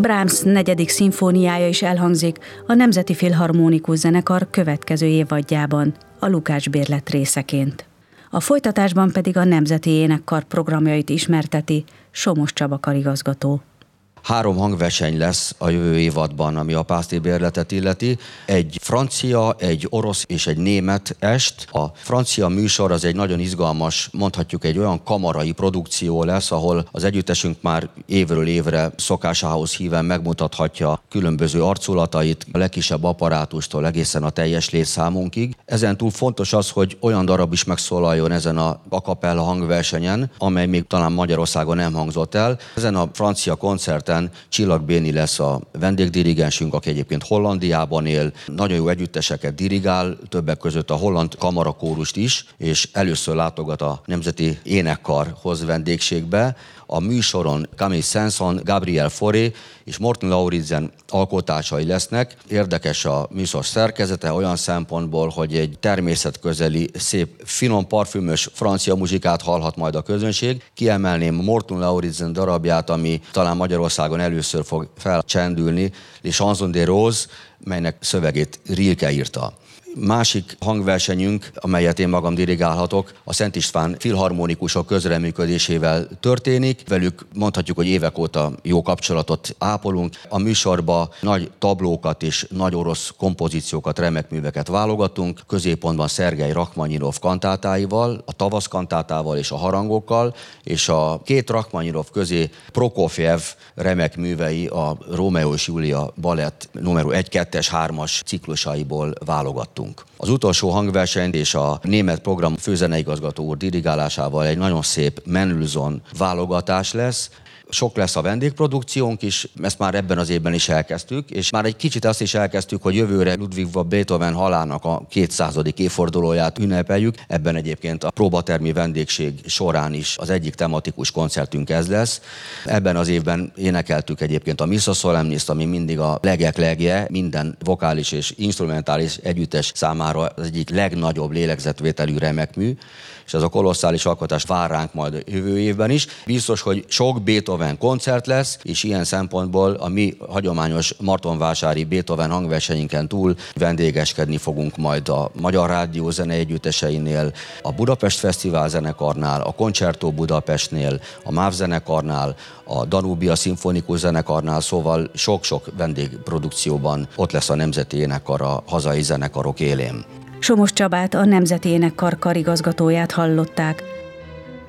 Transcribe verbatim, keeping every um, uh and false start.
Brahms negyedik szimfóniája is elhangzik a Nemzeti Filharmonikus Zenekar következő évadjában, a Lukács-bérlet részeként. A folytatásban pedig a Nemzeti Énekkar programjait ismerteti Somos Csaba karigazgató. Három hangverseny lesz a jövő évadban, ami a pásztérbérletet illeti. Egy francia, egy orosz és egy német est. A francia műsor az egy nagyon izgalmas, mondhatjuk egy olyan kamarai produkció lesz, ahol az együttesünk már évről évre szokásához híven megmutathatja különböző arculatait, a legkisebb apparátustól egészen a teljes létszámunkig. Ezen túl fontos az, hogy olyan darab is megszólaljon ezen a a cappella hangversenyen, amely még talán Magyarországon nem hangzott el. Ezen a francia koncerten Csillag Béni lesz a vendégdirigensünk, aki egyébként Hollandiában él, nagyon jó együtteseket dirigál, többek között a holland kamarakórust is, és először látogat a Nemzeti Énekkarhoz vendégségbe. A műsoron Camille Saint-Saëns, Gabriel Fauré és Morten Lauridsen alkotásai lesznek. Érdekes a műsor szerkezete olyan szempontból, hogy egy természetközeli, szép, finom, parfümös francia muzsikát hallhat majd a közönség. Kiemelném Morten Lauridsen darabját, ami talán Magyarországon először fog felcsendülni, Les Chansons des Roses, melynek szövegét Rilke írta. Másik hangversenyünk, amelyet én magam dirigálhatok, a Szent István filharmonikusok közreműködésével történik. Velük mondhatjuk, hogy évek óta jó kapcsolatot ápolunk. A műsorba nagy tablókat és nagy orosz kompozíciókat, remek műveket válogatunk. Középpontban Szergej Rachmaninov kantátáival, a Tavasz kantátával és a harangokkal, és a két Rachmaninov közé Prokofjev remek művei a Rómeó és Júlia balett numero egy, kettes, hármas ciklusaiból válogattunk. Az utolsó hangverseny és a német program főzeneigazgató úr dirigálásával egy nagyon szép Mendelssohn válogatás lesz. Sok lesz a vendégprodukciónk is, ezt már ebben az évben is elkezdtük, és már egy kicsit azt is elkezdtük, hogy jövőre Ludwig van Beethoven halálának a kétszázadik évfordulóját ünnepeljük. Ebben egyébként a próbatermi vendégség során is az egyik tematikus koncertünk ez lesz. Ebben az évben énekeltük egyébként a Missa Solemnis, ami mindig a legek legje, minden vokális és instrumentális együttes számára az egyik legnagyobb lélegzetvételű remekmű, és ez a kolosszális alkotás vár ránk majd a jövő évben is. Biztos, hogy sok Beethoven koncert lesz, és ilyen szempontból a mi hagyományos martonvásári Beethoven hangversenyinken túl vendégeskedni fogunk majd a Magyar Rádió zeneegyütteseinél, a Budapest Fesztivál zenekarnál, a Concerto Budapestnél, a MÁV zenekarnál, a Danubia Szimfonikus zenekarnál, szóval sok-sok vendégprodukcióban ott lesz a Nemzeti Énekkar a hazai zenekarok élén. Somos Csabát, a Nemzeti Énekkar karigazgatóját hallották.